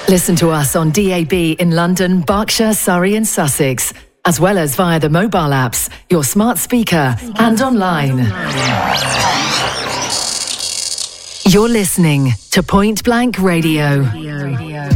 Listen to us on DAB in London, Berkshire, Surrey and Sussex, as well as via the mobile apps, your smart speaker and online. You're listening to Point Blank Radio.